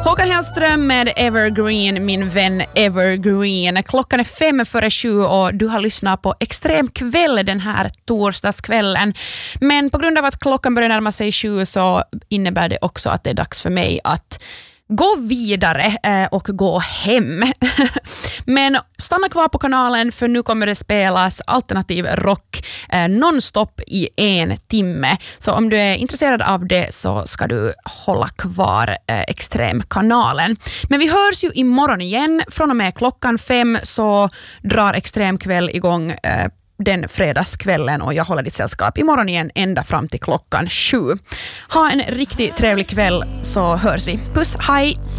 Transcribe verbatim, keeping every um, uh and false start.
Håkan Hellström med Evergreen, min vän Evergreen. Klockan är fem före sju och du har lyssnat på Extrem kväll den här torsdagskvällen. Men på grund av att klockan börjar närma sig sju så innebär det också att det är dags för mig att gå vidare eh, och gå hem. Men stanna kvar på kanalen för nu kommer det spelas alternativ rock eh, nonstop i en timme. Så om du är intresserad av det så ska du hålla kvar eh, Extremkanalen. Men vi hörs ju imorgon igen. Från och med klockan fem så drar Extremkväll igång eh, den fredagskvällen och jag håller ditt sällskap imorgon igen ända fram till klockan sju. Ha en riktigt trevlig kväll så hörs vi. Puss, hej!